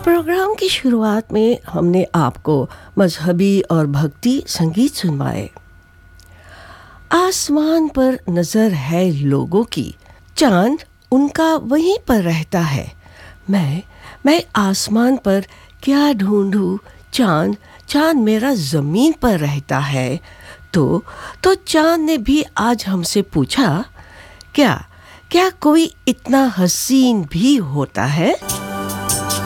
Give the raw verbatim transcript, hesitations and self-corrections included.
Programme की शुरुआत में हमने आपको मजहबी और भक्ति संगीत सुनवाए। आसमान पर नजर है लोगों की, चांद उनका वहीं पर रहता है। मैं मैं आसमान पर क्या ढूंढूं, चांद चांद मेरा जमीन पर रहता है। तो तो चांद ने भी आज हमसे पूछा, क्या क्या कोई इतना हसीन भी होता है?